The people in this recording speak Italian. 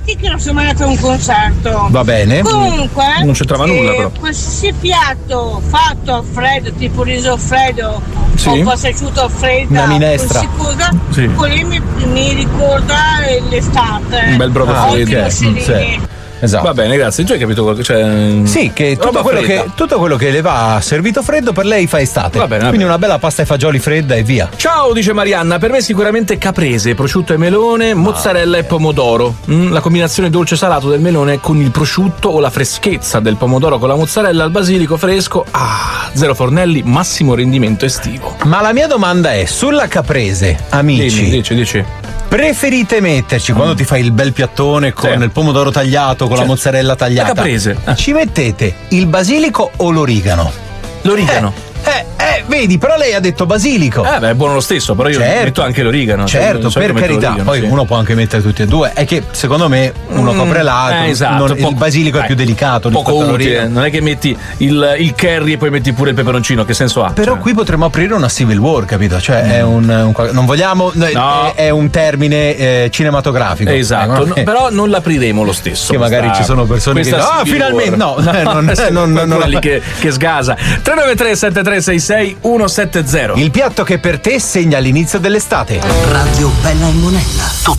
anche che non sono mai andato a un concerto. Va bene. Comunque non c'entrava nulla, però. Qualsiasi piatto fatto a freddo, tipo riso freddo, Sì. o pasta asciutta fredda, Una minestra. Sì. quello mi ricorda l'estate. Un bel brodo freddo. Ottimo, Sereni. Sì. Esatto. Va bene, grazie. Tu hai capito? Cioè, Sì, che roba fredda. tutto quello che le va servito freddo per lei fa estate. Va bene, va Quindi bene. una bella pasta ai fagioli fredda e via. Ciao, dice Marianna, per me sicuramente caprese, prosciutto e melone, mozzarella e pomodoro. La combinazione dolce-salato del melone con il prosciutto o la freschezza del pomodoro con la mozzarella al basilico fresco. Zero fornelli, massimo rendimento estivo. Ma la mia domanda è, sulla caprese, amici, Dici. preferite metterci quando ti fai il bel piattone con Sì. il pomodoro tagliato, con la mozzarella tagliata? La caprese. Ci mettete il basilico o l'origano? L'origano. Vedi, però lei ha detto basilico. Beh, è buono lo stesso, però io metto anche l'origano. Certo, Cioè, per metto carità. l'origano, Poi sì. uno può anche mettere tutti e due. È che secondo me uno copre l'altro. Esatto, il basilico è più delicato. Poco rispetto utile. all'origano. Non è che metti il curry e poi metti pure il peperoncino, che senso ha? Però Cioè, qui potremmo aprire una Civil War, capito? Cioè è non vogliamo. No. È un termine cinematografico. Esatto, no? però non l'apriremo lo stesso. Che magari ci sono persone che questa dicono, finalmente no, non lì che sgasa. 393 7366 170. Il piatto che per te segna l'inizio dell'estate. Radio Bella e Monella.